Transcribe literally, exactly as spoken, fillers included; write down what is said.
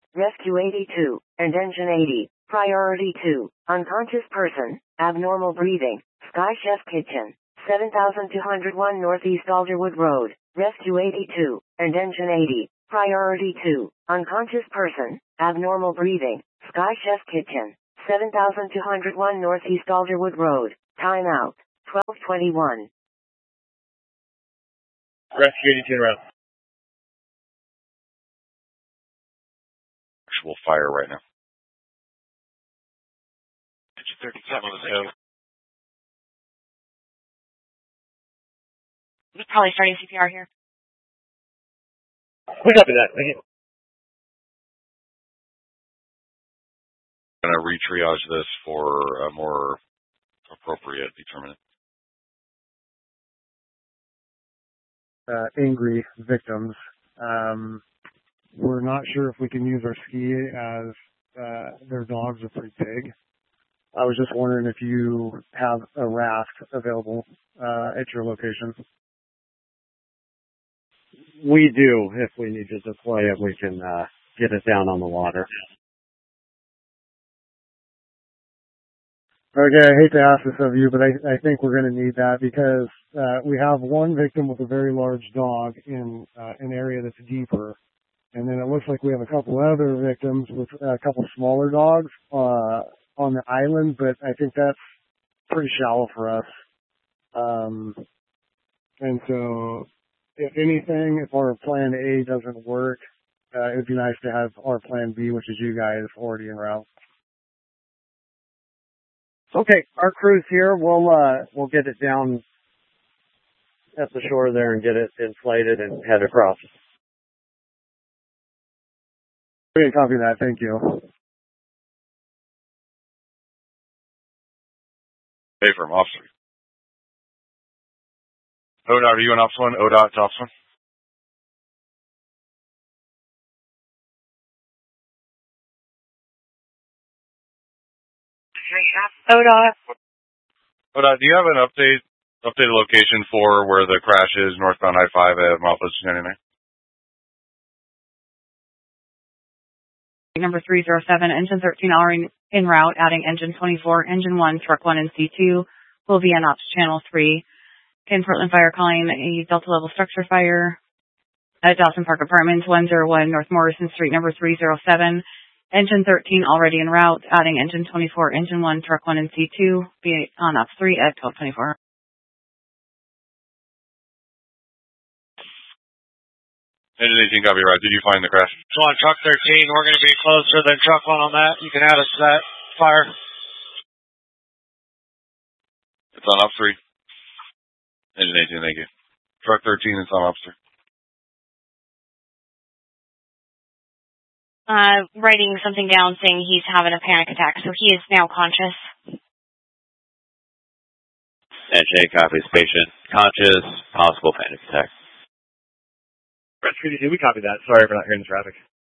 Rescue eighty-two, and Engine eighty. Priority two, unconscious person, abnormal breathing, Sky Chef Kitchen, seven thousand two hundred one Northeast Alderwood Road. Rescue eighty-two, and Engine eighty. Priority two, unconscious person, abnormal breathing, Sky Chef Kitchen, seven thousand two hundred one Northeast Alderwood Road. Time out, twelve twenty-one. Rescue eighty-two in route. Actual fire right now. Engine thirty-seven on the go. We're probably starting C P R here. We copy that. Thank you. I'm going to re-triage this for a more appropriate determinant. Uh, angry victims. Um, we're not sure if we can use our ski as uh, their dogs are pretty big. I was just wondering if you have a raft available uh, at your location. We do. If we need to deploy it, we can uh, get it down on the water. Okay, I hate to ask this of you, but I, I think we're going to need that because uh, we have one victim with a very large dog in uh, an area that's deeper. And then it looks like we have a couple other victims with a couple smaller dogs uh, on the island, but I think that's pretty shallow for us. Um, and so, if anything, if our plan A doesn't work, uh, it would be nice to have our plan B, which is you guys, already en route. Okay, our crew's here. We'll uh, we'll get it down at the shore there and get it inflated and head across. Okay, copy that. Thank you. Hey, from officer. O D O T, are you an ops one? O D O T to ops one? O D O T. O D O T, do you have an update, updated location for where the crash is, northbound I five at Milepost ninety-nine? Number three zero seven, engine thirteen already en route, adding engine twenty-four, engine one, truck one, and C two will be on ops channel three. In Portland Fire calling a Delta level structure fire at Dawson Park Apartments, one oh one North Morrison Street, number three oh seven. Engine thirteen already en route, adding engine twenty-four, engine one, truck one, and C two be on ops three at twelve twenty-four. Engine eighteen, copy, right. Did you find the crash? So on truck thirteen, we're going to be closer than truck one on that. You can add us to that fire. It's on ops three. Engine eighteen, thank you. Truck thirteen, it's on ops three. Uh, writing something down saying he's having a panic attack, so he is now conscious. Engine eight copies, patient conscious, possible panic attack. Rescue eighty-two, we copy that. Sorry for not hearing the traffic.